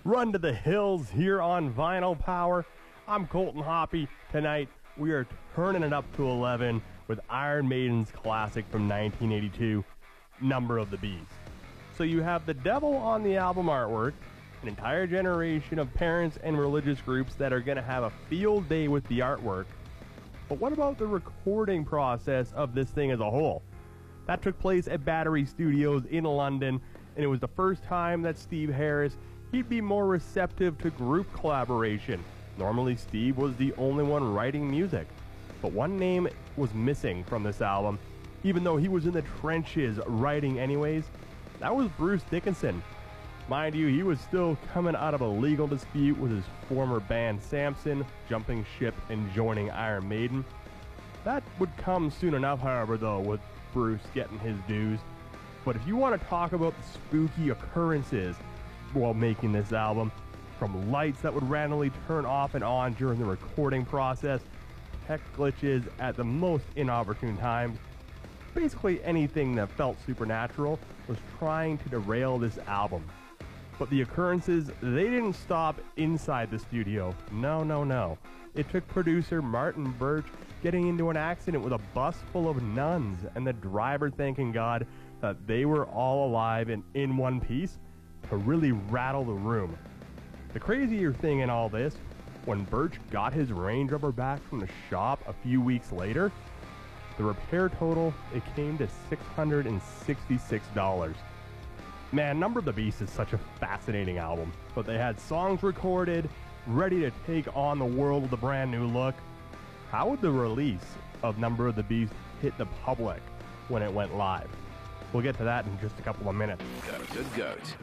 Run to the hills here on Vinyl Power. I'm Colton Hoppy. Tonight, we are turning it up to 11 with Iron Maiden's classic from 1982, Number of the Beast. So you have the devil on the album artwork, an entire generation of parents and religious groups that are going to have a field day with the artwork. But what about the recording process of this thing as a whole? That took place at Battery Studios in London, and it was the first time that Steve Harris, he'd be more receptive to group collaboration. Normally Steve was the only one writing music. But one name was missing from this album, even though he was in the trenches writing anyways. That was Bruce Dickinson. Mind you, he was still coming out of a legal dispute with his former band Samson, jumping ship and joining Iron Maiden. That would come soon enough, however, though, with Bruce getting his dues. But if you want to talk about the spooky occurrences while making this album, from lights that would randomly turn off and on during the recording process, tech glitches at the most inopportune times, basically anything that felt supernatural was trying to derail this album. But the occurrences, they didn't stop inside the studio. No. It took producer Martin Birch getting into an accident with a bus full of nuns and the driver thanking God that they were all alive and in one piece to really rattle the room. The crazier thing in all this, when Birch got his Range Rover back from the shop a few weeks later, the repair total, it came to $666. Man, Number of the Beast is such a fascinating album, but they had songs recorded, ready to take on the world with a brand new look. How would the release of Number of the Beast hit the public when it went live? We'll get to that in just a couple of minutes. Goat.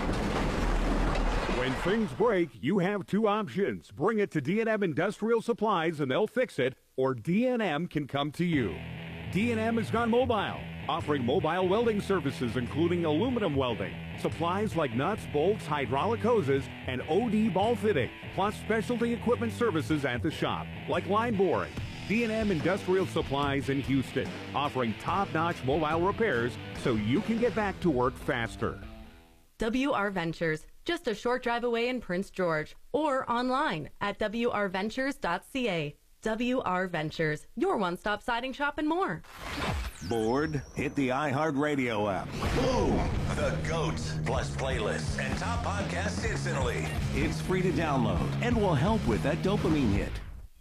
When things break, you have two options. Bring it to D&M Industrial Supplies and they'll fix it, or D&M can come to you. D&M has gone mobile, offering mobile welding services including aluminum welding, supplies like nuts, bolts, hydraulic hoses, and OD ball fitting, plus specialty equipment services at the shop, like line boring. D&M Industrial Supplies in Houston, offering top-notch mobile repairs so you can get back to work faster. WR Ventures, just a short drive away in Prince George, or online at wrventures.ca. WR Ventures, your one-stop siding shop and more. Bored? Hit the iHeartRadio app. Boom! The GOAT, plus playlists and top podcasts instantly. It's free to download and will help with that dopamine hit.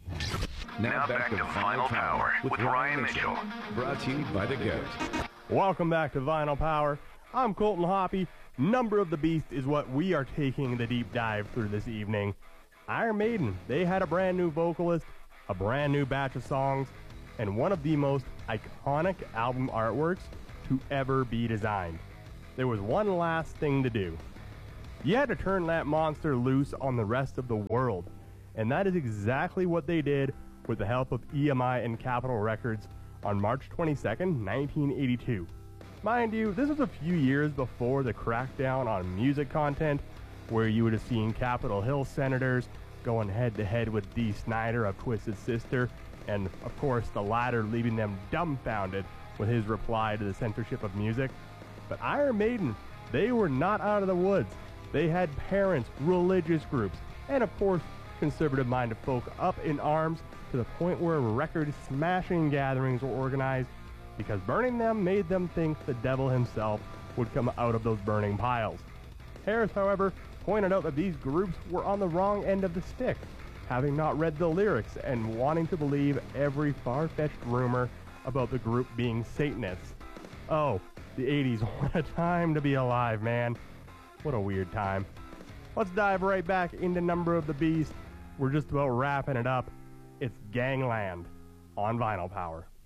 Now back to Vinyl Power with Ryan Mitchell. Brought to you by the GOAT. Welcome back to Vinyl Power. I'm Colton Hoppy. Number of the Beast is what we are taking the deep dive through this evening. Iron Maiden, they had a brand new vocalist, a brand new batch of songs, and one of the most iconic album artworks to ever be designed. There was one last thing to do. You had to turn that monster loose on the rest of the world, and that is exactly what they did with the help of EMI and Capitol Records on March 22nd, 1982. Mind you, this was a few years before the crackdown on music content, where you would have seen Capitol Hill senators going head-to-head with Dee Snider of Twisted Sister, and of course the latter leaving them dumbfounded with his reply to the censorship of music. But Iron Maiden, they were not out of the woods. They had parents, religious groups, and of course conservative-minded folk up in arms to the point where record-smashing gatherings were organized, because burning them made them think the devil himself would come out of those burning piles. Harris, however, pointed out that these groups were on the wrong end of the stick, having not read the lyrics and wanting to believe every far-fetched rumor about the group being Satanists. Oh, the 80s, what a time to be alive, man. What a weird time. Let's dive right back into Number of the Beast. We're just about wrapping it up. It's Gangland on Vinyl Power.